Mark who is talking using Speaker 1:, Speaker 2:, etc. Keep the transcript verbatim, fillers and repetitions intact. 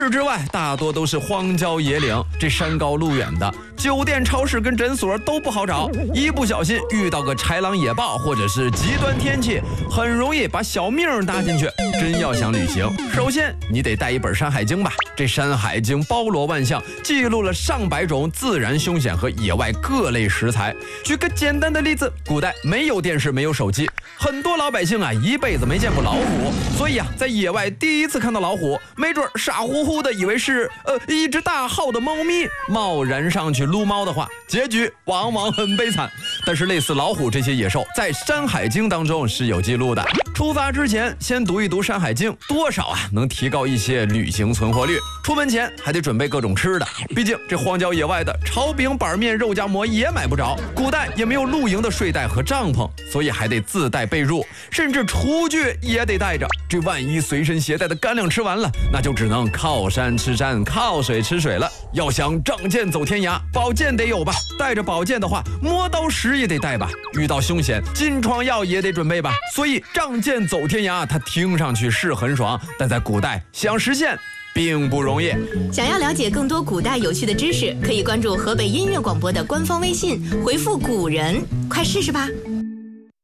Speaker 1: 之外，大多都是荒郊野岭，这山高路远的，酒店、超市跟诊所都不好找，一不小心遇到个豺狼野豹或者是极端天气，很容易把小命搭进去。真要想旅行，首先你得带一本《山海经》吧。这《山海经》包罗万象，记录了上百种自然凶险和野外各类食材。举个简单的例子，古代没有电视，没有手机，很多老百姓啊一辈子没见过老虎，所以啊，在野外第一次看到老虎，没准傻乎乎的以为是呃一只大号的猫咪，贸然上去撸猫的话，结局往往很悲惨。但是类似老虎这些野兽，在《山海经》当中是有记录的。出发之前先读一读《山海经》，多少啊能提高一些旅行存活率。出门前还得准备各种吃的，毕竟这荒郊野外的炒饼、板面、肉夹馍也买不着，古代也没有露营的睡袋和帐篷，所以还得自带被褥，甚至厨具也得带着。这万一随身携带的干粮吃完了，那就只能靠山吃山，靠水吃水了。要想仗剑走天涯，宝剑得有吧？带着宝剑的话，磨刀石也得带吧？遇到凶险，金疮药也得准备吧？所以仗剑走天涯，它听上去是很爽，但在古代想实现并不容易。
Speaker 2: 想要了解更多古代有趣的知识，可以关注河北音乐广播的官方微信，回复古人，快试试吧。